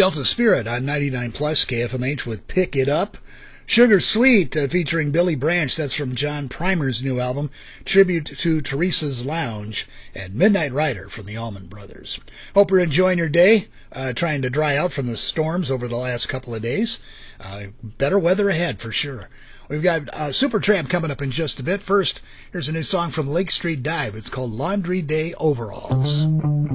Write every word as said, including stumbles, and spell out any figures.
Delta Spirit on ninety-nine plus K F M H with Pick It Up. Sugar Sweet uh, featuring Billy Branch. That's from John Primer's new album, Tribute to Teresa's Lounge. And Midnight Rider from the Allman Brothers. Hope you're enjoying your day, uh, trying to dry out from the storms over the last couple of days. Uh, better weather ahead for sure. We've got uh, Supertramp coming up in just a bit. First, here's a new song from Lake Street Dive. It's called Laundry Day Overalls.